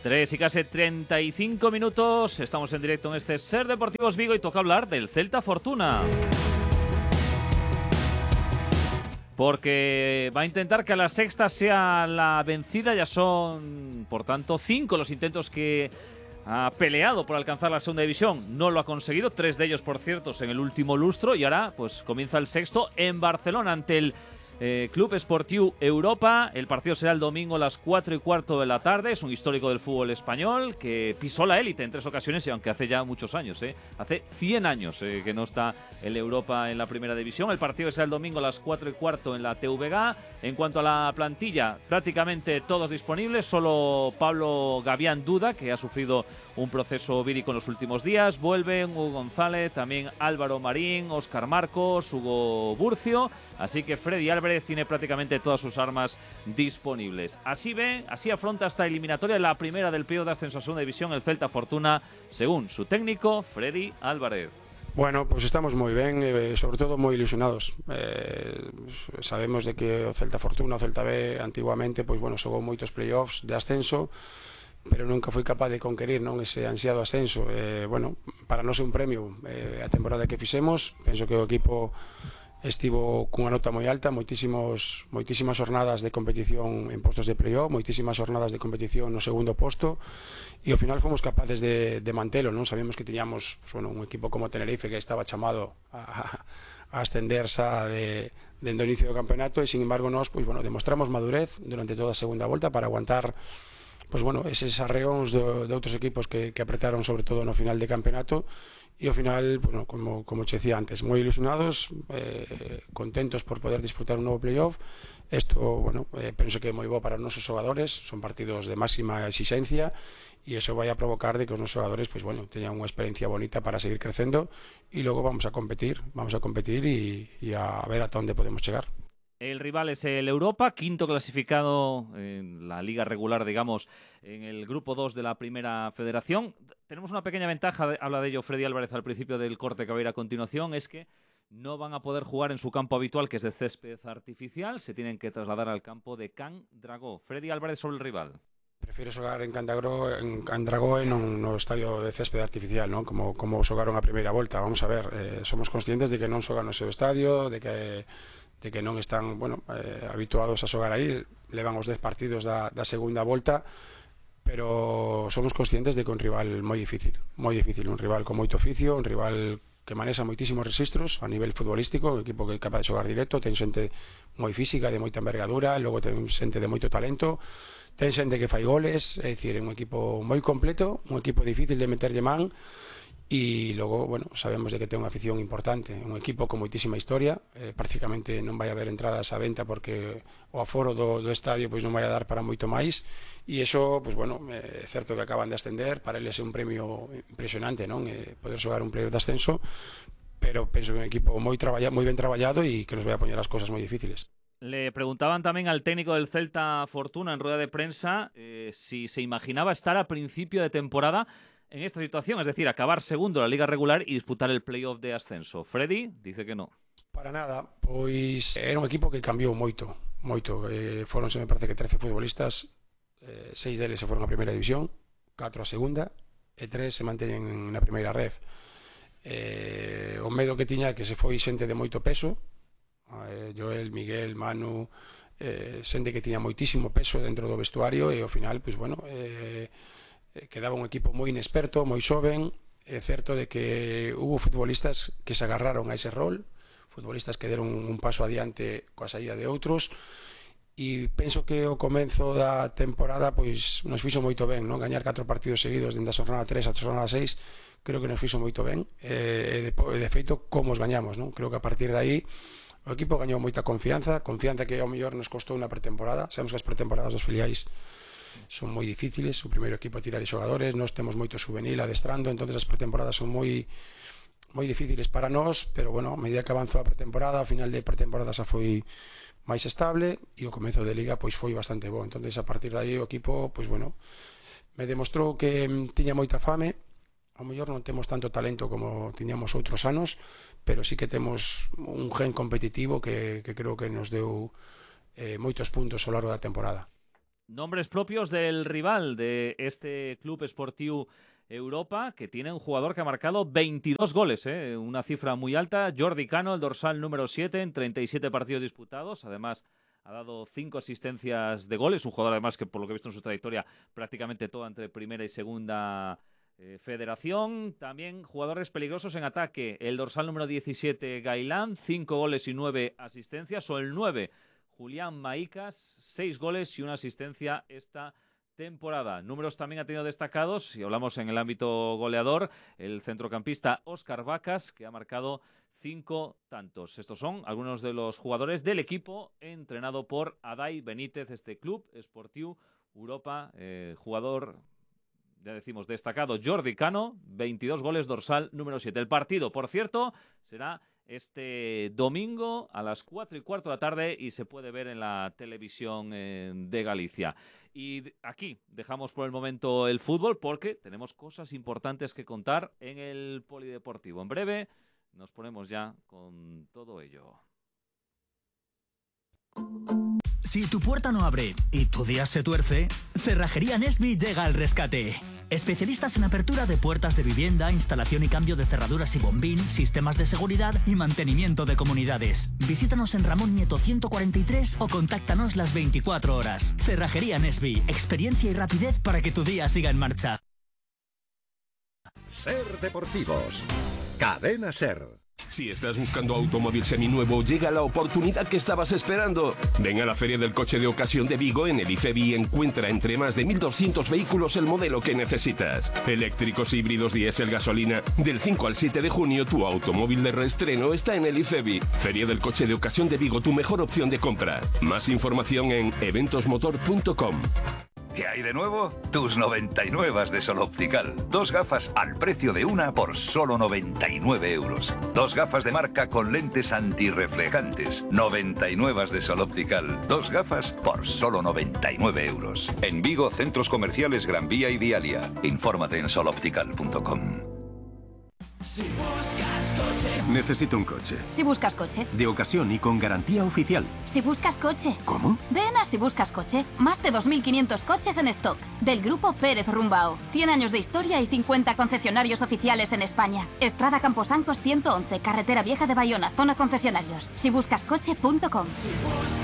3 y casi 35 minutos. Estamos en directo en este Ser Deportivos Vigo y toca hablar del Celta Fortuna. Porque va a intentar que a la sexta sea la vencida. Ya son, por tanto, 5 los intentos que ha peleado por alcanzar la segunda división. No lo ha conseguido. 3 de ellos, por cierto, en el último lustro. Y ahora pues comienza el sexto en Barcelona ante el Club Esportiu Europa. El partido será el domingo a las 4:15 de la tarde. Es un histórico del fútbol español que pisó la élite en 3 ocasiones, y aunque hace ya muchos años, hace 100 años que no está el Europa en la primera división. El partido será el domingo a las 4:15 en la TVG. En cuanto a la plantilla, prácticamente todos disponibles, solo Pablo Gavián duda, que ha sufrido un proceso vírico en los últimos días. Vuelven Hugo González, también Álvaro Marín, Óscar Marcos, Hugo Burcio. Así que Freddy Álvarez tiene prácticamente todas sus armas disponibles. Así afronta esta eliminatoria, la primera del periodo de ascenso a segunda división, el Celta Fortuna, según su técnico, Freddy Álvarez. Bueno, pues estamos moi ben, sobre todo moi ilusionados. Sabemos de que o Celta Fortuna, o Celta B, antiguamente, pois bueno, xogou moitos playoffs de ascenso, pero nunca foi capaz de conquerir, non, ese ansiado ascenso. Bueno, para nós é un premio a temporada que fixemos. Penso que o equipo estivo cunha nota moi alta, moitísimas jornadas de competición en postos de playoff, moitísimas jornadas de competición no segundo posto, e ao final fomos capaces de mantelo, non? Sabíamos que tiñamos un equipo como Tenerife que estaba chamado a ascender xa dende o inicio do campeonato, e sin embargo nós demostramos madurez durante toda a segunda volta para aguantar eses arreóns de outros equipos que apretaron sobre todo no final de campeonato. E ao final, como che decía antes, moi ilusionados, contentos por poder disfrutar un novo playoff. Isto, penso que é moi bo para os nosos xogadores, son partidos de máxima exigencia, e iso vai a provocar de que os nosos xogadores teñan unha experiencia bonita para seguir crecendo, e logo vamos a competir e a ver ata onde podemos chegar. El rival es el Europa, quinto clasificado en la liga regular, digamos, en el grupo 2 de la primera federación. Tenemos una pequeña ventaja, habla de ello Freddy Álvarez al principio del corte que va a ir a continuación, es que no van a poder jugar en su campo habitual, que es de césped artificial, se tienen que trasladar al campo de Can Dragó. Freddy Álvarez sobre el rival. Prefiro xogar en Can Dragó e non no estadio de césped artificial, non? Como xogaron a primeira volta. Vamos a ver, somos conscientes de que non xogan no seu estadio, de que non están habituados a xogar aí, levan os 10 partidos da segunda volta, pero somos conscientes de que é un rival moi difícil, un rival con moito oficio, un rival que manexa moitísimos registros a nivel futbolístico, un equipo que é capaz de xogar directo, ten xente moi física, de moita envergadura, logo ten xente de moito talento, ten xente que fai goles, é dicir, é un equipo moi completo, un equipo difícil de meterlle man. E logo, sabemos de que ten unha afición importante, un equipo con moitísima historia, prácticamente non vai haber entradas á venta porque o aforo do estadio non vai a dar para moito máis, e iso, é certo que acaban de ascender, para eles é un premio impresionante, non? Poder xogar un playoff de ascenso, pero penso que é un equipo moi ben traballado e que nos vai a poñer as cosas moi difíciles. Le preguntaban también al técnico del Celta Fortuna en rueda de prensa si se imaginaba estar a principio de temporada en esta situación, es decir, acabar segundo en la liga regular y disputar el playoff de ascenso. Freddy dice que no. Para nada, pois era un equipo que cambiou moito. Foronse, me parece que 13 futbolistas, 6 deles se foron a primeira división, 4 a segunda e 3 se manteñen na primeira ref. O medo que tiña que se foi xente de moito peso, Joel, Miguel, Manu, xente que tiña moitísimo peso dentro do vestuario, e ao final, quedaba un equipo moi inexperto, moi xoven. É certo de que hubo futbolistas que se agarraron a ese rol, futbolistas que deron un paso adiante coa saída de outros, e penso que o comenzo da temporada nos fixo moito ben, non? Gañar 4 partidos seguidos dende a xornada 3 a xornada 6 creo que nos fixo moito ben, e de feito como os gañamos, non? Creo que a partir de aí o equipo gañou moita confianza que ao mellor nos costou na pretemporada. Sabemos que as pretemporadas dos filiais son moi difíciles, o primeiro equipo tira de xogadores, nós temos moito juvenil adestrando, entonces as pretemporadas son moi difíciles para nós, pero a medida que avanzou a pretemporada, ao final de pretemporada xa foi máis estable, e o comezo de liga foi bastante bo. Entonces a partir de aí o equipo me demostrou que tiña moita fame. Ao mellor non temos tanto talento como tiñamos outros anos, pero sí que temos un gen competitivo que creo que nos deu moitos puntos ao largo da temporada. Nombres propios del rival de este Club Esportiu Europa, que tiene un jugador que ha marcado 22 goles, una cifra muy alta. Jordi Cano, el dorsal número 7 en 37 partidos disputados. Además, ha dado 5 asistencias de goles. Un jugador, además, que por lo que he visto en su trayectoria, prácticamente toda entre primera y segunda federación. También jugadores peligrosos en ataque. El dorsal número 17, Gailán, 5 goles y 9 asistencias. O el 9, Julián Maicas, 6 goles y 1 asistencia esta temporada. Números también ha tenido destacados, si hablamos en el ámbito goleador, el centrocampista Óscar Vacas, que ha marcado 5 tantos. Estos son algunos de los jugadores del equipo entrenado por Adai Benítez, este Club Esportiu Europa. Jugador, ya decimos, destacado Jordi Cano, 22 goles, dorsal número 7. El partido, por cierto, será este domingo a las 4:15 de la tarde y se puede ver en la televisión de Galicia. Y aquí dejamos por el momento el fútbol porque tenemos cosas importantes que contar en el polideportivo. En breve nos ponemos ya con todo ello. Si tu puerta no abre y tu día se tuerce, Cerrajería Nesby llega al rescate. Especialistas en apertura de puertas de vivienda, instalación y cambio de cerraduras y bombín, sistemas de seguridad y mantenimiento de comunidades. Visítanos en Ramón Nieto 143 o contáctanos las 24 horas. Cerrajería Nesby, experiencia y rapidez para que tu día siga en marcha. Ser Deportivos. Cadena Ser. Si estás buscando automóvil seminuevo, llega la oportunidad que estabas esperando. Ven a la Feria del Coche de Ocasión de Vigo en el IFEBI y encuentra entre más de 1.200 vehículos el modelo que necesitas. Eléctricos, híbridos, diésel, gasolina. Del 5 al 7 de junio, tu automóvil de reestreno está en el IFEBI. Feria del Coche de Ocasión de Vigo, tu mejor opción de compra. Más información en eventosmotor.com. ¿Qué hay de nuevo? Tus 99 de Sol Optical. 2 gafas al precio de una por solo 99 euros. 2 gafas de marca con lentes antirreflejantes. 99 de Sol Optical. 2 gafas por solo 99 euros. En Vigo, centros comerciales Gran Vía y Dialia. Infórmate en soloptical.com. Si buscas coche. Necesito un coche. Si buscas coche. De ocasión y con garantía oficial. Si buscas coche. ¿Cómo? Ven a Si buscas coche. Más de 2.500 coches en stock. Del grupo Pérez Rumbao. 100 años de historia y 50 concesionarios oficiales en España. Estrada Camposancos 111, Carretera Vieja de Bayona, zona concesionarios. Sibuscascoche.com.